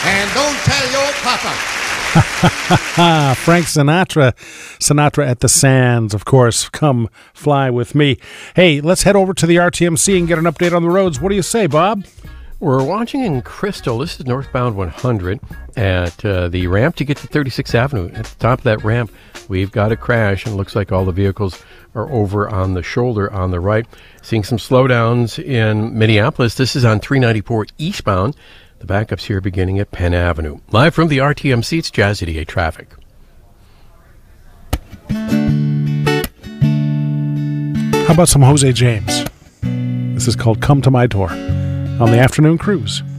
And don't tell your papa. Frank Sinatra at the Sands, of course. Come fly with me. Hey, let's head over to the RTMC and get an update on the roads. What do you say, Bob? We're watching in Crystal. This is northbound 100 at the ramp to get to 36th Avenue. At the top of that ramp, we've got a crash, and it looks like all the vehicles are over on the shoulder on the right. Seeing some slowdowns in Minneapolis. This is on 394 eastbound. The backup's here beginning at Penn Avenue. Live from the RTMC, it's Jazz 88 Traffic. How about some Jose James? This is called Come to My Door on the Afternoon Cruise.